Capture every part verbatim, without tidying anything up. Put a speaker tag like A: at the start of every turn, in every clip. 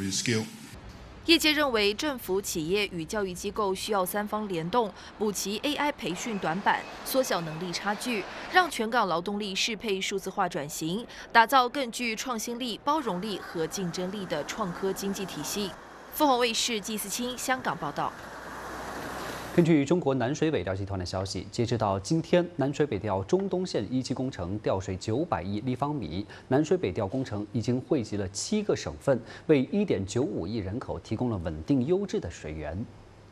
A: reskill.
B: 业界认为，政府、企业与教育机构需要三方联动，补齐 A I 培训短板，缩小能力差距，让全港劳动力适配数字化转型，打造更具创新力、包容力和竞争力的创科经济体系。凤凰卫视季思清香港报道。
C: 根据中国南水北调集团的消息，截止到今天，南水北调中东线一期工程调水九百亿立方米。南水北调工程已经惠及了七个省份，为一点九五亿人口提供了稳定优质的水源。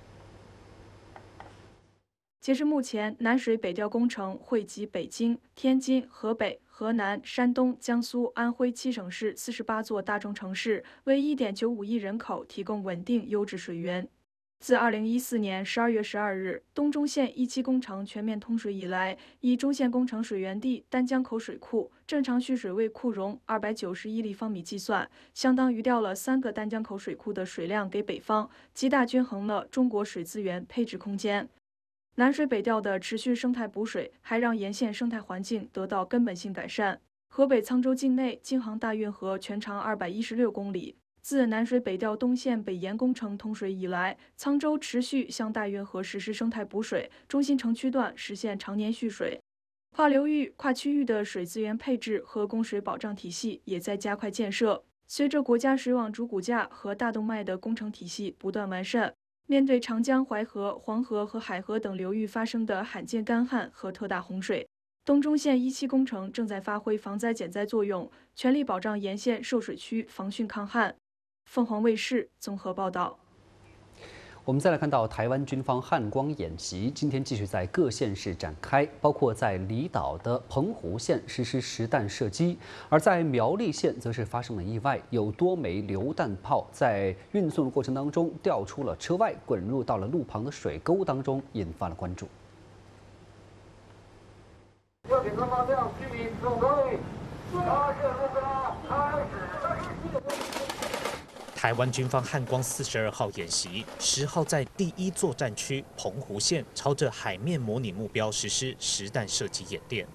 D: 截至目前，南水北调工程惠及北京、天津、河北、河南、山东、江苏、安徽七省市四十八座大中城市，为一点九五亿人口提供稳定优质水源。 自二零一四年十二月十二日东中线一期工程全面通水以来，以中线工程水源地丹江口水库正常蓄水位库容二百九十亿立方米计算，相当于调了三个丹江口水库的水量给北方，极大均衡了中国水资源配置空间。南水北调的持续生态补水，还让沿线生态环境得到根本性改善。河北沧州境内京杭大运河全长二百一十六公里。 自南水北调东线北延工程通水以来，沧州持续向大运河实施生态补水，中心城区段实现常年蓄水。跨流域、跨区域的水资源配置和供水保障体系也在加快建设。随着国家水网主骨架和大动脉的工程体系不断完善，面对长江、淮河、黄河和海河等流域发生的罕见干旱和特大洪水，东中线一期工程正在发挥防灾减灾作用，全力保障沿线受水区防汛抗旱。 凤凰卫视综合报道。
C: 我们再来看到台湾军方汉光演习，今天继续在各县市展开，包括在离岛的澎湖县实施实弹射击，而在苗栗县则是发生了意外，有多枚榴弹炮在运送的过程当中掉出了车外，滚入到了路旁的水沟当中，引发了关注。
E: 右警官方向，居民总动力，发射目标，开始。
F: 台湾军方汉光四十二号演习，十号在第一作战区澎湖县，朝着海面模拟目标实施实弹射击演练。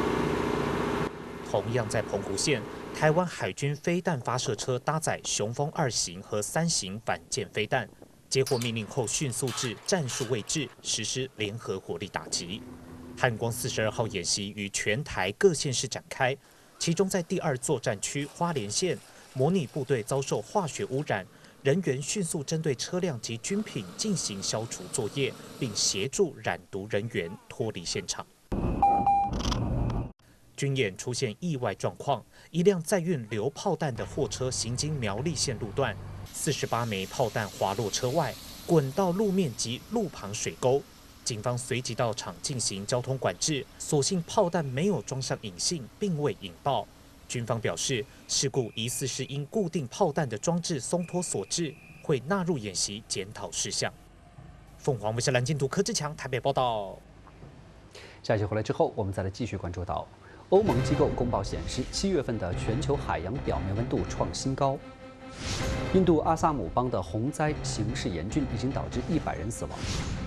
F: 同样在澎湖县，台湾海军飞弹发射车搭载雄风二型和三型反舰飞弹，接获命令后迅速至战术位置实施联合火力打击。汉光四十二号演习于全台各县市展开，其中在第二作战区花莲县。 模拟部队遭受化学污染，人员迅速针对车辆及军品进行消除作业，并协助染毒人员脱离现场。军演出现意外状况，一辆载运榴炮弹的货车行经苗栗县路段，四十八枚炮弹滑落车外，滚到路面及路旁水沟。警方随即到场进行交通管制，所幸炮弹没有装上引信，并未引爆。 军方表示，事故疑似是因固定炮弹的装置松脱所致，会纳入演习检讨事项。凤凰卫视蓝金图柯志强台北报道。
C: 下一期回来之后，我们再来继续关注到，欧盟机构公报显示，七月份的全球海洋表面温度创新高。印度阿萨姆邦的洪灾形势严峻，已经导致一百人死亡。